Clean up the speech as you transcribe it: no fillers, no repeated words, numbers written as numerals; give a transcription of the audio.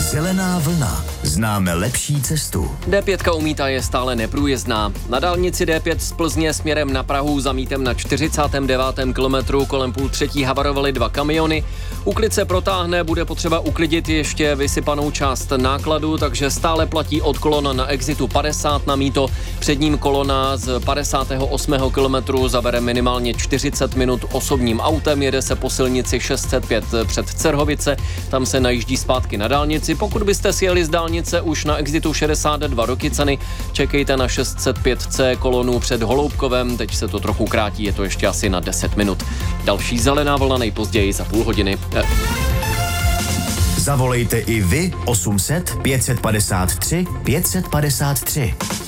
Zelená vlna. Známe lepší cestu. D5 u Míta je stále neprůjezdná. Na dálnici D5 z Plzně směrem na Prahu za Mítem na 49. kilometru kolem 2:30 havarovaly 2 kamiony. Uklid se protáhne, bude potřeba uklidit ještě vysypanou část nákladu, takže stále platí od kolona na exitu 50 na Míto. Před ním kolona z 58. kilometru zabere minimálně 40 minut osobním autem, jede se po silnici 605 před Cerhovice, tam se najíždí zpátky na dálnici. Pokud byste si jeli z dálnice už na exitu 62 do Kycany, čekejte na 605C kolonu před Holoubkovem, teď se to trochu krátí, je to ještě asi na 10 minut. Další zelená vlna nejpozději za půl hodiny. Zavolejte i vy 800 553 553.